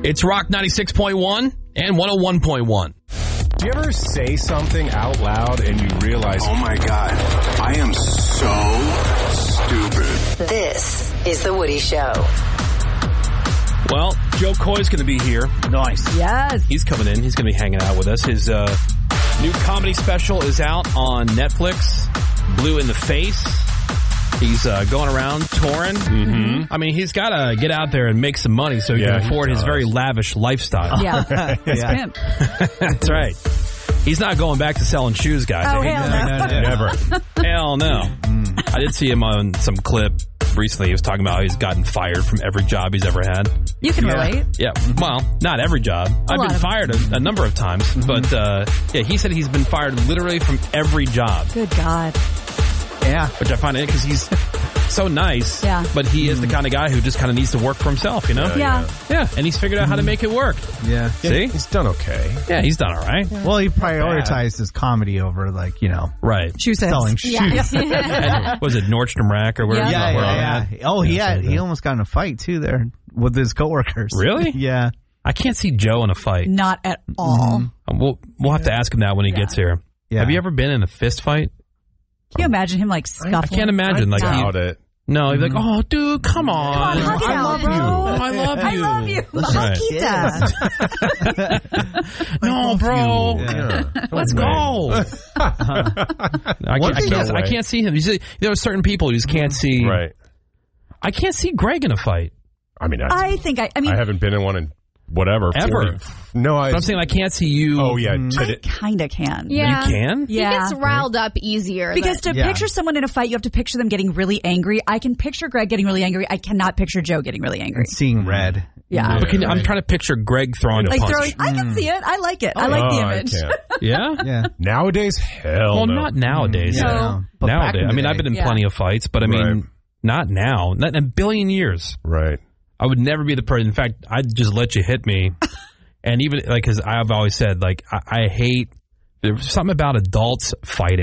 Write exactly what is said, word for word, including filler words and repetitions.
It's Rock ninety-six point one and one oh one point one. Do you ever say something out loud and you realize, oh my God, I am so stupid? This is The Woody Show. Well, Joe Coy's going to be here. Nice. Yes. He's coming in. He's going to be hanging out with us. His uh, new comedy special is out on Netflix, Blue in the Face. He's uh, going around touring. Mm-hmm. I mean, he's got to get out there and make some money so he Yeah, can afford he his does. very lavish lifestyle. Yeah. It's Yeah. pimp. That's right. He's not going back to selling shoes, guys. Oh, I hate hell that. no. Never. Hell no. I did see him on some clip recently. He was talking about how he's gotten fired from every job he's ever had. You can Yeah. relate. Yeah, well, not every job. I've lot been of- fired a, a number of times, but uh, yeah, he said he's been fired literally from every job, Good God. Yeah. which I find it because he's so nice. Yeah. But he is the kind of guy who just kind of needs to work for himself, you know? Yeah. Yeah, and he's figured out how to make it work. Yeah. See? He's done okay. Yeah, he's done all right. Well, he prioritized his comedy over, like, you know, Right. Shoe sales. selling shoes. Yeah. And was it Nordstrom Rack or where? Yeah. Yeah, where I'm yeah, at? yeah. Oh, he Yeah, had, something he like almost got in a fight, too, there with his coworkers. Really? Yeah. I can't see Joe in a fight. Not at all. Um, We'll, we'll have to ask him that when he Yeah. gets here. Yeah. Have you ever been in a fist fight? Can you imagine him like scuffling? I can't imagine. Like, he, Doubt it. no, he'd be like, oh, dude, come on. Come on, hug it I out, love bro. you. I love I you. love you. Right. Makita. No, bro. Yeah. Let's go. I, can't, I, There's no can't, I way. can't see him. You see, there are certain people you just can't see. Right. I can't see Greg in a fight. I mean, that's, I think I, I mean, I haven't been in one in whatever. Ever. forty No, I. But I'm saying I can't see you. Oh, yeah. I Today, kind of can. Yeah. You can? He Yeah. gets riled up easier. Because than- to Yeah. picture someone in a fight, you have to picture them getting really angry. I can picture Greg getting really angry. I cannot picture Joe getting really angry. And seeing red. Yeah. But can you, I'm trying to picture Greg throwing a Like punch. throwing, I can see it. I like it. I like oh, the I image. can't. Yeah? Yeah. Nowadays, hell Well, no. not nowadays. Yeah. No. But back Nowadays. in the I mean, day. I've been in Yeah. plenty of fights, but I mean, Right. not now. Not in a billion years. Right. I would never be the person. In fact, I'd just let you hit me. And even, like, because I've always said, like, I, I hate, there's something about adults fighting.